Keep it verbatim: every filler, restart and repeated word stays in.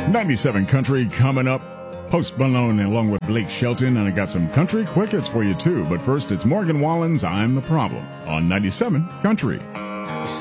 ninety-seven Country coming up. Post Malone along with Blake Shelton, and I got some country quick hits for you too. But first, it's Morgan Wallen's I'm the Problem on ninety-seven Country.